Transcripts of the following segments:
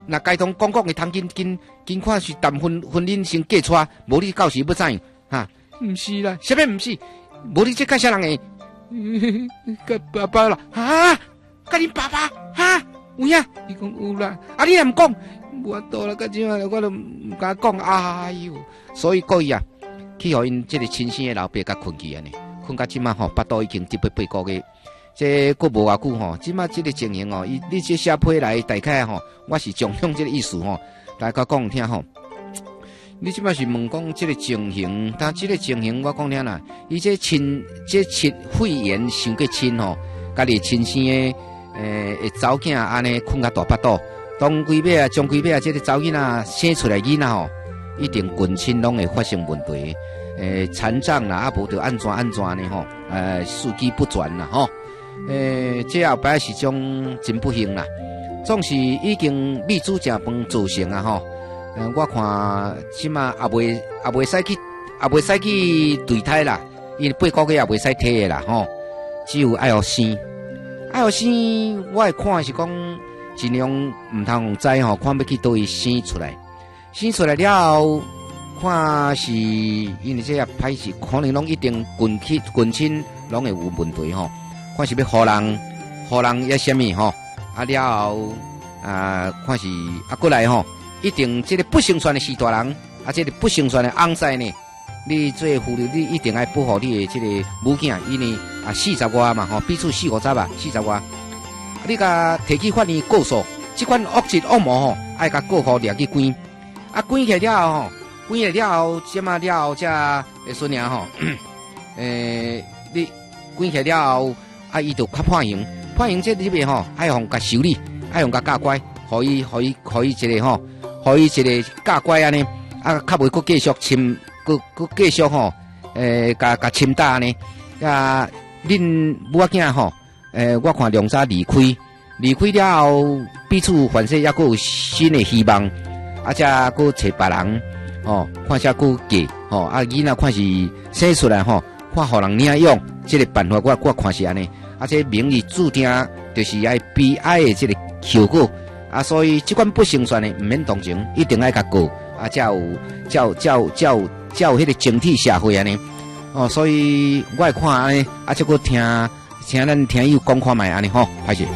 那该通公的通紧看是谈婚姻先嫁出，无你到时要怎样哈？毋是啦，啥物毋是？无你这甲啥人诶？甲爸爸啦，哈？甲恁爸爸哈？有影？伊讲有啦，啊你也毋讲，我倒啦，甲怎啊？我都毋敢讲，哎哟，所以故意啊，去互因即个亲生诶老爸甲困去安尼，困到即马吼，巴肚已经8个月。这佫无偌久吼，即马即个情形哦，你这写批来大概吼，我是中向即个意思吼，大家讲听吼。你即马是问讲即个情形，但即个情形我讲听啦，伊这肺炎伤过亲吼，家己亲生诶查某囝安尼困到大巴肚，当几尾啊，将几尾啊，即个查某囡仔生出来囡仔吼，一定近亲拢会发生问题，残障啦，啊无就安怎呢吼，数据不全啦吼。这后摆是种真不幸啦，总是已经米煮成饭造成啊吼。我看即马也袂使去对胎啦，因为8个月也袂使摕的啦吼，只有爱互生，我会看是讲尽量唔通知吼，看要去倒位生出来了后，看是因为这也歹势，可能拢一定近亲拢会有问题吼。看是要互人也什么吼，啊了后看是过来吼，一定这个不成全的是大人，这个不成全的翁婿呢，你做妇女你一定要保护你的这个母囝，因为40外嘛吼，彼此40-50啊，40外，你甲提起法院告诉，这款恶质恶魔吼，爱甲告诉掠去关，关起来了后，即嘛了后才会孙娘吼，你关起来了后。伊就较判刑这里边吼，爱互甲修理，爱互甲教乖，互伊一个吼，互伊一个教乖安尼，较袂佫继续侵，佫继续吼，甲侵打呢，恁母仔囝吼，我看两早离开了后，彼此反正也佫有新的希望，才佫找别人，哦，看下佫嫁，吼，囡仔看是生出来吼，看互人领养，这个办法我看是安尼。这名义注定就是爱悲哀的这个后果所以这款不成全的唔免同情，一定爱甲告才有迄个整体社会安尼所以我会看安尼这个听咱听友讲看卖安尼吼，歹势。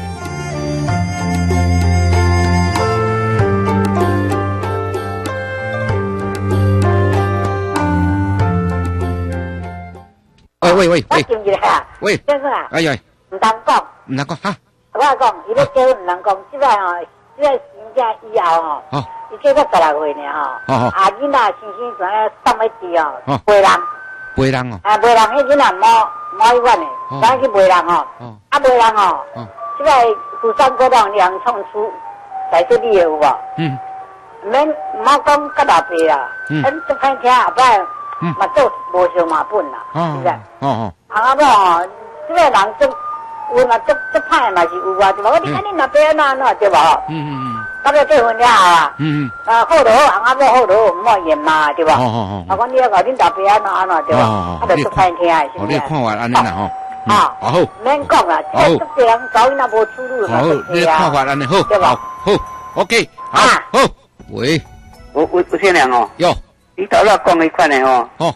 喂， 我听一下， 喂， 先生啊， 哎呀。 唔通讲哈！我讲，伊要叫唔通讲，即摆吼，即摆新正以后吼，伊叫到16岁呢吼，囡仔生出来送去治哦，陪人陪人哦，迄囡仔冇医院的，咱去陪人吼，陪人吼，即摆妇产科让两创出在这里有无？免唔好讲甲老爸啦，足歹听后摆嘛做无相嘛本啦，是不是？阿某吼，即摆人有嘛足歹嘛是有啊，对吧？我你看你那边安怎对吧？到尾结婚了啊，好就好，阿某好就好，唔好嫌嘛，对吧？我讲你要搞恁大伯安怎对吧？就足歹听，是不是？ 你看法安尼啦吼，好， 免讲啦，这足多人找囡仔无出路嘛， 你看法安尼好， 对吧？ 好 ，OK， 好，喂， 我先生哦， 哟， 你头先讲迄款的吼，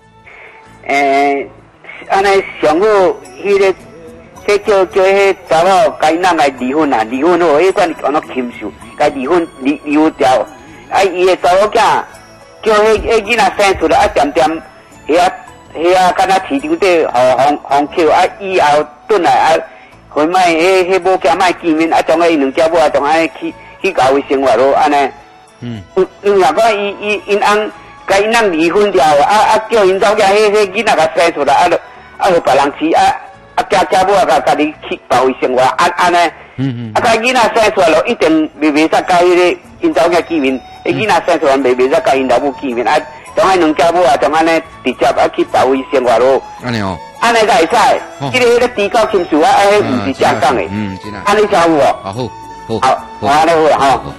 安尼上好迄个。叫迄查某该人来离婚啊，离婚后迄款安怎禽兽，该离婚掉，伊个查某囝叫迄囡仔生出来，点遐敢若市场底互扣，以后转来回卖迄某囝卖见面，将伊两家母将爱去搞伊生活咯，安尼。因若讲因翁该因翁离婚掉，叫因查某囝迄囡仔甲生出来，互别人饲家母家己去保卫生活，安尼，甲囡仔生出来咯，一定袂使甲迄个因查某囝见面，囡仔生出来袂使甲因老母见面，将迄两家母将安尼直接去保卫生活咯。 安尼哦， 安尼才会使，迄个低高亲属迄毋是正讲的，安尼才有哦。好，安尼好吼。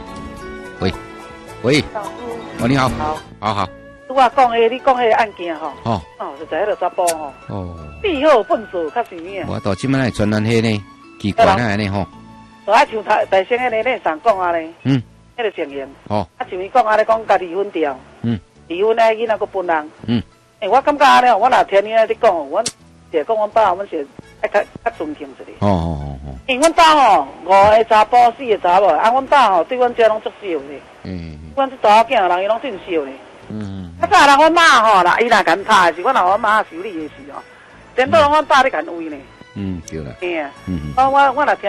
喂，你好，好。 我讲诶，你讲迄个案件吼，就在迄个查甫吼，必好分数较是咩？ 我到即摆来传咱迄呢，奇怪那安尼吼， 就爱像大先迄个咧上讲啊咧， 迄个情形。哦。啊，像伊讲安尼讲，家离婚掉。离婚咧，囡仔佫分人。我感觉安尼，我若听你咧讲，阮是讲阮爸，阮是爱较尊敬一个。因为阮爸5个查甫，4个查某，阮爸对阮遮拢足少咧。阮这查某囝人伊拢真少咧。较早人阮妈啦，伊若敢拍的是，阮阮妈修理的是颠倒阮爸咧敢为呢。对啦。我若听。